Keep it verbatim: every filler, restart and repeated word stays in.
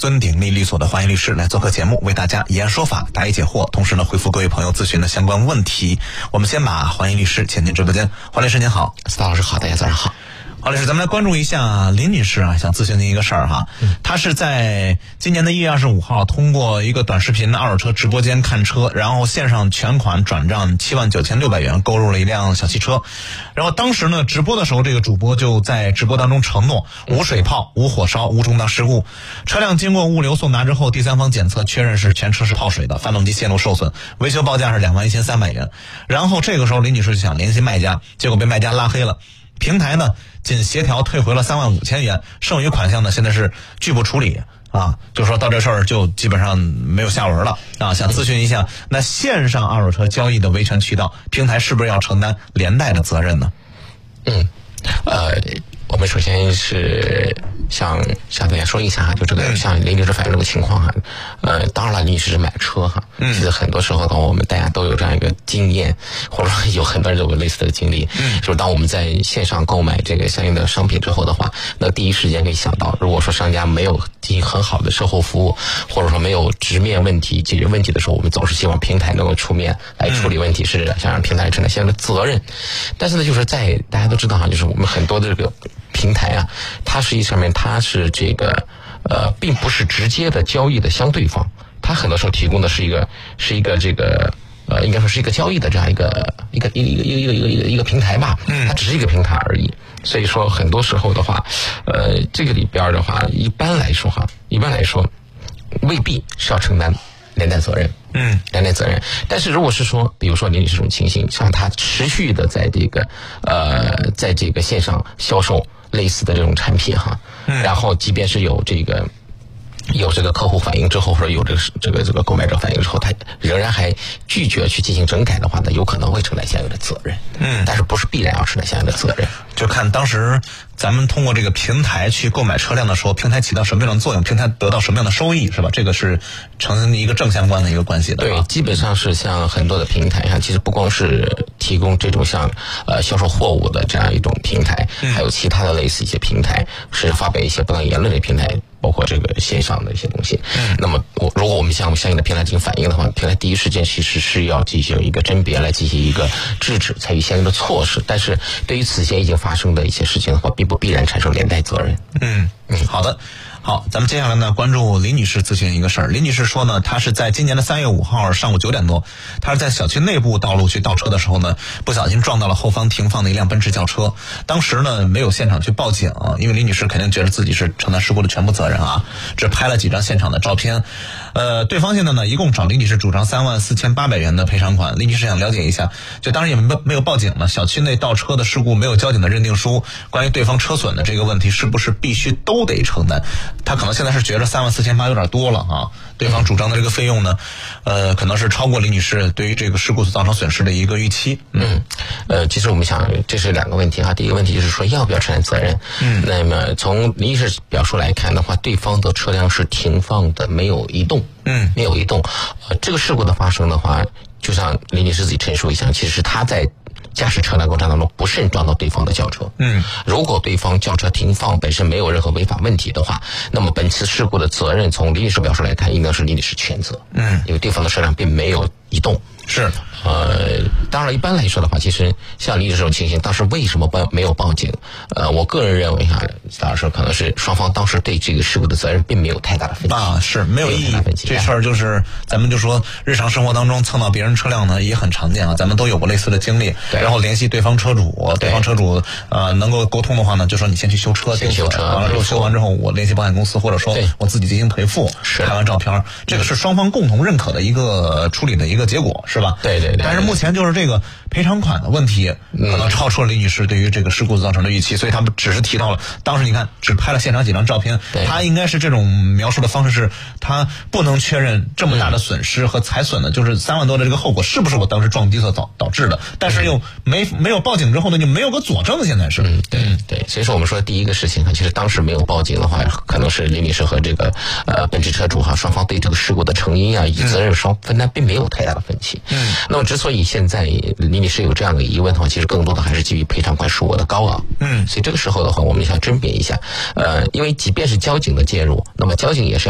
尊鼎立律所的华裔律师来做客节目，为大家以案说法，答疑解惑，同时呢回复各位朋友咨询的相关问题。我们先把华裔律师请进直播间。华律师您好。 司导老师好，大家早上好。 华律师，咱们来关注一下林女士啊，想咨询您一个事儿哈。嗯、她是在今年的一月二十五号通过一个短视频的二手车直播间看车，然后线上全款转账七万九千六百元购入了一辆小汽车。然后当时呢，直播的时候，这个主播就在直播当中承诺无水泡、无火烧、无重大事故。车辆经过物流送达之后，第三方检测确认是全车是泡水的，发动机线路受损，维修报价是两万一千三百元。然后这个时候林女士就想联系卖家，结果被卖家拉黑了。平台呢仅协调退回了三万五千元，剩余款项呢现在是拒不处理啊，就说到这事儿就基本上没有下文了啊。想咨询一下，那线上二手车交易的维权渠道，平台是不是要承担连带的责任呢？ 嗯，呃，我们首先是向向大家说一下哈，就这个像林女士反映这个情况哈，呃，当然了，林女士是买车哈，嗯，其实很多时候呢，我们大家都有这样一个经验，或者说有很多人都有类似的经历，嗯，就是当我们在线上购买这个相应的商品之后的话，那第一时间可以想到，如果说商家没有进行很好的售后服务，或者说没有直面问题、解决问题的时候，我们总是希望平台能够出面来处理问题，是想让平台承担相应的责任。但是呢，就是在大家都知道哈，就是我们很多的这个平台啊，它实际上面它是这个呃，并不是直接的交易的相对方，它很多时候提供的是一个是一个这个呃，应该说是一个交易的这样一个一个一个一个一个一个一个一个平台吧，嗯，它只是一个平台而已。所以说很多时候的话，呃，这个里边的话，一般来说哈，一般来说未必是要承担连带责任，嗯，连带责任。但是如果是说，比如说林女士这种情形，像她持续的在这个呃，在这个线上销售类似的这种产品哈，嗯，然后即便是有这个有这个客户反映之后，或者有这个这个这个购买者反映之后，他仍然还拒绝去进行整改的话呢，有可能会承担相应的责任，嗯，但是不是必然要承担相应的责任， 就看当时咱们通过这个平台去购买车辆的时候，平台起到什么样的作用，平台得到什么样的收益，是吧？这个是成一个正相关的一个关系的。 对，基本上是像很多的平台上，其实不光是提供这种像呃销售货物的这样一种平台，嗯，还有其他的类似一些平台，是发表一些不当言论的平台，包括这个线上的一些东西。嗯，那么我如果我们向相应的平台进行反映的话，平台第一时间其实是要进行一个甄别，来进行一个制止，采取相应的措施。但是对于此前已经发生的一些事情的话，并不必然产生连带责任。 嗯嗯，好的。好，咱们接下来呢，关注林女士咨询一个事儿。林女士说呢，她是在今年的三月五号上午九点多，她是在小区内部道路去倒车的时候呢，不小心撞到了后方停放的一辆奔驰轿车。当时呢，没有现场去报警，因为林女士肯定觉得自己是承担事故的全部责任啊，只拍了几张现场的照片。呃，对方现在呢，一共找林女士主张三万四千八百元的赔偿款。林女士想了解一下，就当时也没没有报警呢，小区内倒车的事故没有交警的认定书，关于对方车损的这个问题，是不是必须都得承担？他可能现在是觉得三万四千八有点多了啊，对方主张的这个费用呢，呃，可能是超过林女士对于这个事故所造成损失的一个预期。 嗯，呃，其实我们想这是两个问题哈。第一个问题就是说要不要承担责任。嗯，那么从林女士表述来看的话，对方的车辆是停放的，没有移动。嗯，没有移动。呃，这个事故的发生的话，就像林女士自己陈述一下，其实她在驾驶车辆过程当中不慎撞到对方的轿车。嗯，如果对方轿车停放本身没有任何违法问题的话，那么本次事故的责任从林女士表述来看，应当是林女士全责。嗯，因为对方的车辆并没有移动。 是， 呃，当然一般来说的话，其实像林女士这种情形，当时为什么报没有报警？呃，我个人认为哈，当时可能是双方当时对这个事故的责任并没有太大的分歧啊，是没有意义。这事儿就是咱们就说日常生活当中蹭到别人车辆呢也很常见啊，咱们都有过类似的经历。然后联系对方车主，对方车主呃能够沟通的话呢，就说你先去修车， 先修车， 完了之后修完之后，我联系保险公司，或者说我自己进行赔付，拍完照片，这个是双方共同认可的一个处理的一个结果，是吧？ 对对对。 但是目前就是这个赔偿款的问题，可能超出了林女士对于这个事故造成的预期，所以他们只是提到了当时你看只拍了现场几张照片，他应该是这种描述的方式是，他不能确认这么大的损失和财损的，就是三万多的这个后果是不是我当时撞击所导导致的，但是又没没有报警之后呢，就没有个佐证，现在是。 嗯，对对。所以说我们说第一个事情哈，其实当时没有报警的话，可能是林女士和这个呃奔驰车主哈双方对这个事故的成因啊以及责任双分担并没有太大的分歧。嗯。那么之所以现在林女士有这样的疑问的话，其实更多的还是基于赔偿款数额的高昂。嗯。所以这个时候的话，我们想甄别一下，呃，因为即便是交警的介入，那么交警也是要